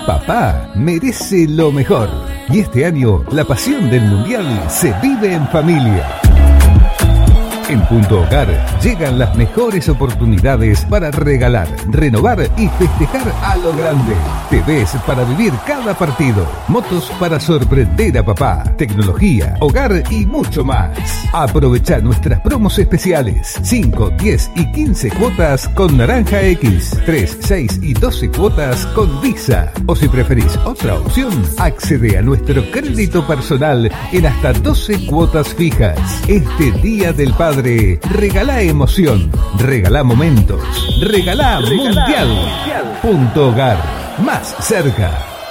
Papá merece lo mejor. Y este año, la pasión del Mundial se vive en familia. En Punto Hogar llegan las mejores oportunidades para regalar, renovar y festejar a lo grande. TVs para vivir cada partido, motos para sorprender a papá, tecnología, hogar y mucho más. Aprovecha nuestras promos especiales: 5, 10 y 15 cuotas con Naranja X, 3, 6 y 12 cuotas con Visa. O si preferís otra opción, accede a nuestro crédito personal en hasta 12 cuotas fijas. Este Día del Padre, regalá emoción, regalá momentos, regalá Mundial. Punto Hogar, más cerca.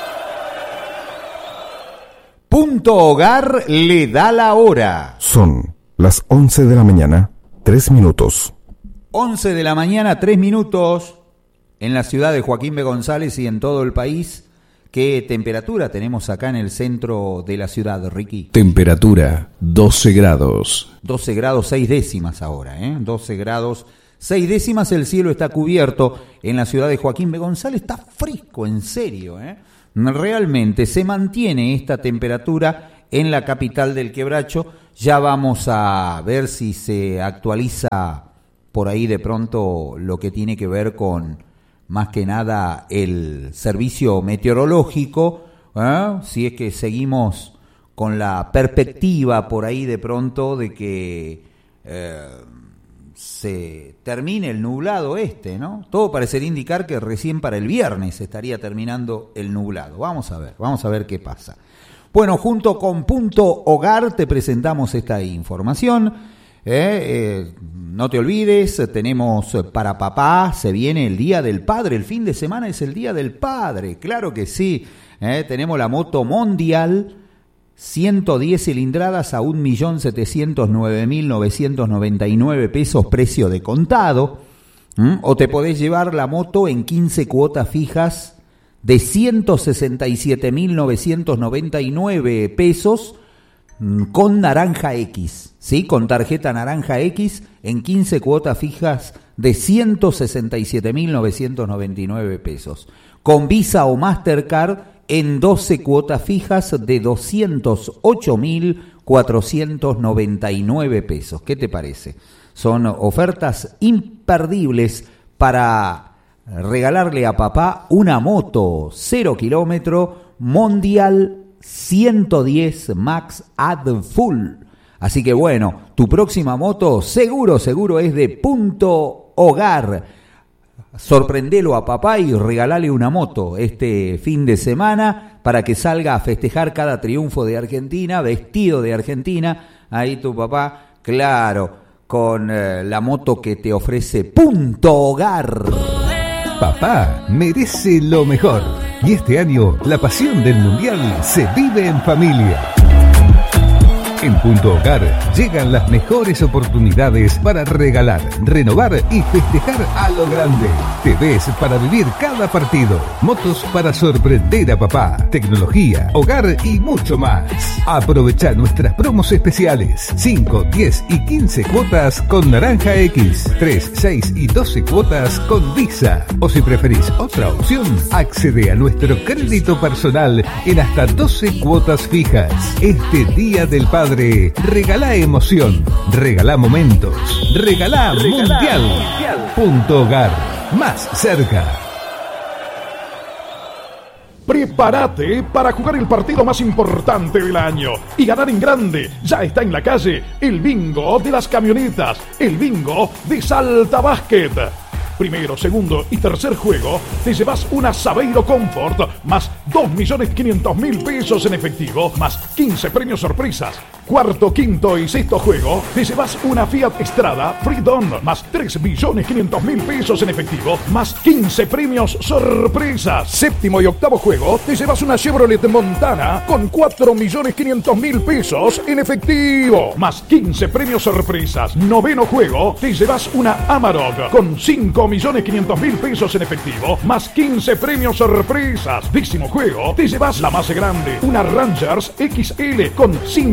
Punto Hogar le da la hora. Son las 11 de la mañana, 3 minutos. 11 de la mañana, 3 minutos, en la ciudad de Joaquín B. González y en todo el país. ¿Qué temperatura tenemos acá en el centro de la ciudad, Ricky? Temperatura 12 grados. 12 grados 6 décimas ahora, 12 grados 6 décimas, el cielo está cubierto en la ciudad de Joaquín B. González, está fresco, en serio, Realmente se mantiene esta temperatura en la capital del Quebracho. Ya vamos a ver si se actualiza por ahí de pronto lo que tiene que ver con, más que nada, el servicio meteorológico, si es que seguimos con la perspectiva por ahí de pronto de que se termine el nublado ¿no? Todo parecería indicar que recién para el viernes estaría terminando el nublado. Vamos a ver qué pasa. Bueno, junto con Punto Hogar te presentamos esta información. No te olvides, tenemos para papá, se viene el Día del Padre, el fin de semana es el Día del Padre, claro que sí. Tenemos la moto Mondial, 110 cilindradas a 1.709.999 pesos, precio de contado. O te podés llevar la moto en 15 cuotas fijas de 167.999 pesos con Naranja X, ¿sí? Con tarjeta Naranja X en 15 cuotas fijas de 167.999 pesos. Con Visa o Mastercard en 12 cuotas fijas de 208.499 pesos. ¿Qué te parece? Son ofertas imperdibles para regalarle a papá una moto 0 kilómetro Mondial 110 Max Ad Full. Así que bueno, tu próxima moto seguro es de Punto Hogar. Sorprendelo a papá y regalale una moto este fin de semana para que salga a festejar cada triunfo de Argentina, vestido de Argentina. Ahí tu papá, claro, con la moto que te ofrece Punto Hogar. Papá merece lo mejor. Y este año, la pasión del Mundial se vive en familia. En Punto Hogar llegan las mejores oportunidades para regalar, renovar y festejar a lo grande. TVs para vivir cada partido, motos para sorprender a papá, tecnología, hogar y mucho más. Aprovecha nuestras promos especiales: 5, 10 y 15 cuotas con Naranja X, 3, 6 y 12 cuotas con Visa. O si preferís otra opción, accede a nuestro crédito personal en hasta 12 cuotas fijas. Este Día del Padre, regalá emoción, regalá momentos, regalá Mundial. Punto Hogar, más cerca. Prepárate para jugar el partido más importante del año y ganar en grande. Ya está en la calle el bingo de las camionetas, el bingo de Salta Basket. Primero, segundo y tercer juego, te llevas una Sabeiro Comfort más 2.500.000 pesos en efectivo, más 15 premios sorpresas. Cuarto, quinto y sexto juego, te llevas una Fiat Strada Freedom más 3.500.000 pesos en efectivo, más 15 premios sorpresas. Séptimo y octavo juego, te llevas una Chevrolet Montana con 4.500.000 pesos en efectivo, más 15 premios sorpresas. Noveno juego, te llevas una Amarok con 5.500.000 pesos en efectivo, más 15 premios sorpresas. Décimo juego, te llevas la más grande, una Rangers XL con 5.500.000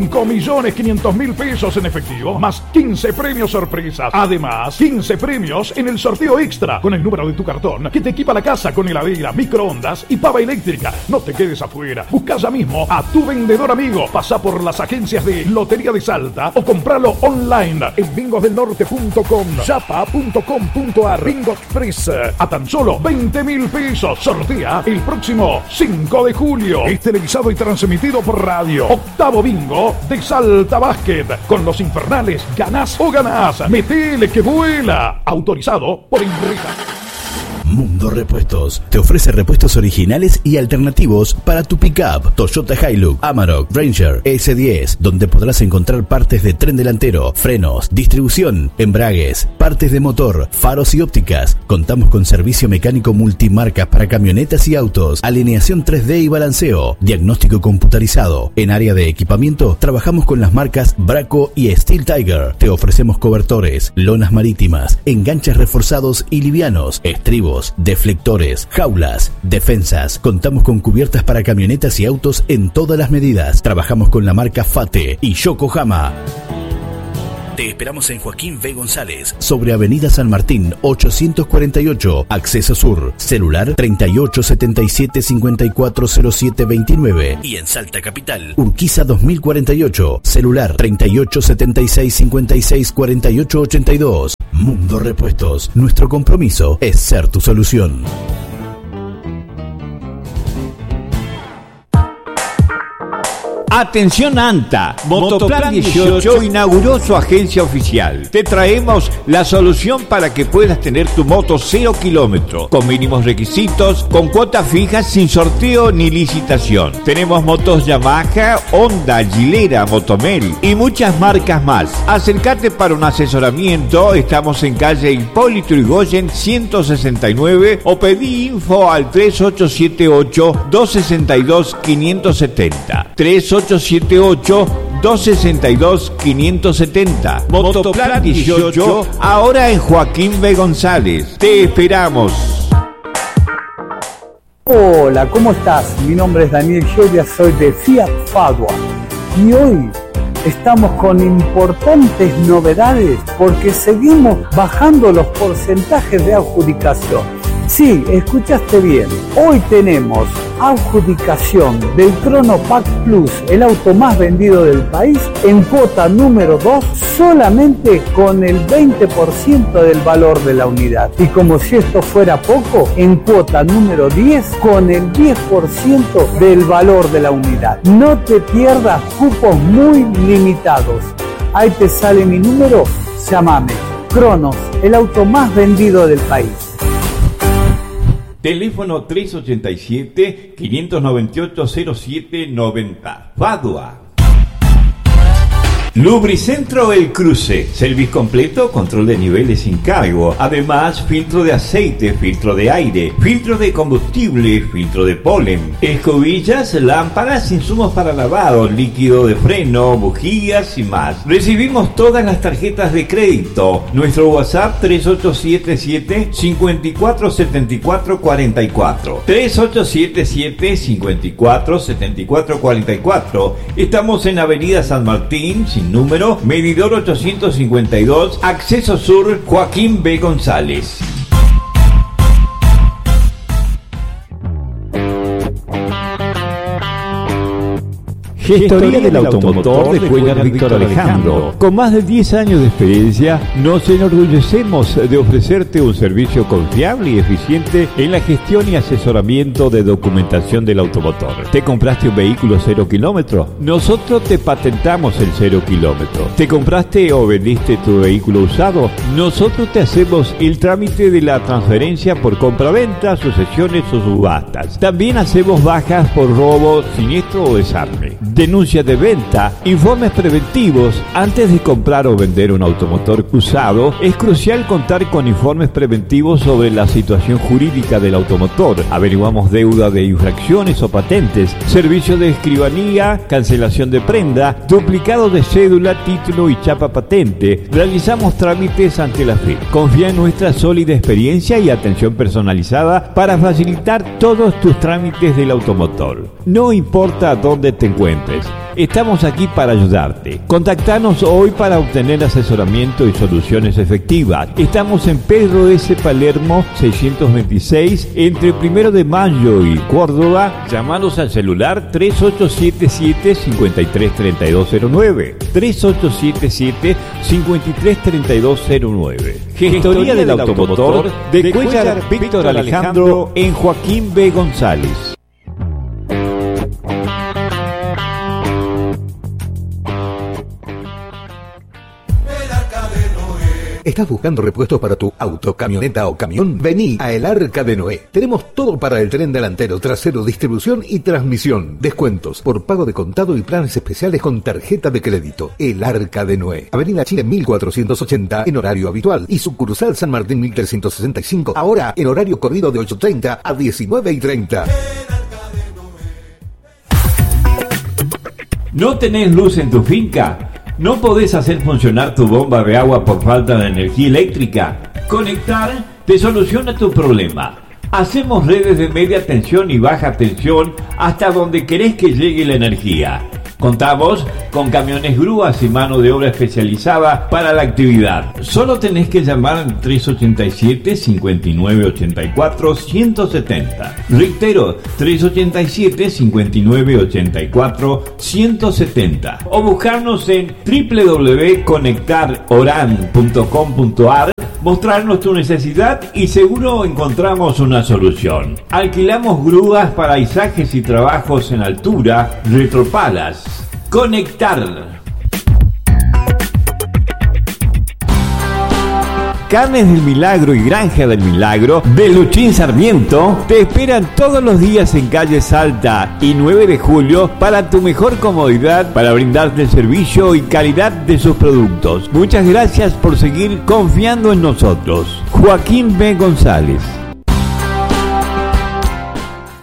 2.500.000 pesos en efectivo, más 15 premios sorpresas. Además, 15 premios en el sorteo extra con el número de tu cartón que te equipa la casa con heladera, microondas y pava eléctrica. No te quedes afuera. Busca ya mismo a tu vendedor amigo. Pasa por las agencias de Lotería de Salta o compralo online en bingosdelnorte.com, yapa.com.ar. Bingo Express a tan solo 20.000 pesos. Sortea el próximo 5 de julio. Es televisado y transmitido por radio. Octavo bingo de Salta Basket. Con los infernales, ganás o ganás. Metele que vuela. Autorizado por Inrita. Mundo Repuestos te ofrece repuestos originales y alternativos para tu pickup Toyota Hilux, Amarok, Ranger, S10, donde podrás encontrar partes de tren delantero, frenos, distribución, embragues, partes de motor, faros y ópticas. Contamos con servicio mecánico multimarcas para camionetas y autos, alineación 3D y balanceo, diagnóstico computarizado. En área de equipamiento trabajamos con las marcas Braco y Steel Tiger. Te ofrecemos cobertores, lonas marítimas, enganches reforzados y livianos, estribos, deflectores, jaulas, defensas. Contamos con cubiertas para camionetas y autos en todas las medidas. Trabajamos con la marca Fate y Yokohama. Te esperamos en Joaquín B. González, sobre Avenida San Martín 848, Acceso Sur. Celular 3877-540729. Y en Salta Capital, Urquiza 2048. Celular 3876-564882. Mundo Repuestos. Nuestro compromiso es ser tu solución. Atención ANTA, Motoplan 18 inauguró su agencia oficial. Te traemos la solución para que puedas tener tu moto 0 kilómetros, con mínimos requisitos, con cuotas fijas, sin sorteo ni licitación. Tenemos motos Yamaha, Honda, Gilera, Motomel y muchas marcas más. Acércate para un asesoramiento, estamos en calle Hipólito Yrigoyen 169 o pedí info al 3878-262-570. 3878-262-570. Motoplan 18, ahora en Joaquín B. González. Te esperamos. Hola, ¿cómo estás? Mi nombre es Daniel Gioia, soy de Fiat Padua. Y hoy estamos con importantes novedades porque seguimos bajando los porcentajes de adjudicación. Sí, escuchaste bien. Hoy tenemos adjudicación del Cronopack Plus, el auto más vendido del país, en cuota número 2, solamente con el 20% del valor de la unidad. Y como si esto fuera poco, en cuota número 10, con el 10% del valor de la unidad. No te pierdas, cupos muy limitados. Ahí te sale mi número, llámame. Cronos, el auto más vendido del país. Teléfono 387-598-0790. Padua. Lubricentro El Cruce, servicio completo, control de niveles sin cargo, además filtro de aceite, filtro de aire, filtro de combustible, filtro de polen, escobillas, lámparas, insumos para lavado, líquido de freno, bujías y más. Recibimos todas las tarjetas de crédito. Nuestro WhatsApp 3877-547444, 3877-547444. Estamos en Avenida San Martín, sin número, medidor 852, Acceso Sur, Joaquín B. González. Gestoría del automotor de Cuellar Víctor Alejandro. Con más de 10 años de experiencia, nos enorgullecemos de ofrecerte un servicio confiable y eficiente en la gestión y asesoramiento de documentación del automotor. ¿Te compraste un vehículo 0 kilómetros? Nosotros te patentamos el 0 kilómetros. ¿Te compraste o vendiste tu vehículo usado? Nosotros te hacemos el trámite de la transferencia por compraventa, sucesiones o subastas. También hacemos bajas por robo, siniestro o desarme. Denuncia de venta, informes preventivos. Antes de comprar o vender un automotor usado, es crucial contar con informes preventivos sobre la situación jurídica del automotor. Averiguamos deuda de infracciones o patentes, servicio de escribanía, cancelación de prenda, duplicado de cédula, título y chapa patente. Realizamos trámites ante la FIP. Confía en nuestra sólida experiencia y atención personalizada para facilitar todos tus trámites del automotor. No importa dónde te encuentres. preocupes. Estamos aquí para ayudarte. Contactanos hoy para obtener asesoramiento y soluciones efectivas. Estamos en Pedro S. Palermo 626 entre 1 de Mayo y Córdoba. Llamanos al celular 3877-533209. 3877-533209. Gestoría del automotor de Cuellar Víctor Alejandro en Joaquín B. González. ¿Estás buscando repuestos para tu auto, camioneta o camión? Vení a El Arca de Noé. Tenemos todo para el tren delantero, trasero, distribución y transmisión. Descuentos por pago de contado y planes especiales con tarjeta de crédito. El Arca de Noé. Avenida Chile 1480 en horario habitual y sucursal San Martín 1365. Ahora en horario corrido de 8:30 a 19:30. ¿No tenés luz en tu finca? ¿No podés hacer funcionar tu bomba de agua por falta de energía eléctrica? Conectar te soluciona tu problema. Hacemos redes de media tensión y baja tensión hasta donde querés que llegue la energía. Contamos con camiones grúas y mano de obra especializada para la actividad. Solo tenés que llamar al 387-5984-170. Reitero, 387-5984-170. O buscarnos en www.conectaroran.com.ar, mostrarnos tu necesidad y seguro encontramos una solución. Alquilamos grúas para izajes y trabajos en altura, retropalas. Conectar. Carnes del Milagro y Granja del Milagro de Luchín Sarmiento te esperan todos los días en calle Salta y 9 de julio para tu mejor comodidad, para brindarte el servicio y calidad de sus productos. Muchas gracias por seguir confiando en nosotros. Joaquín B. González.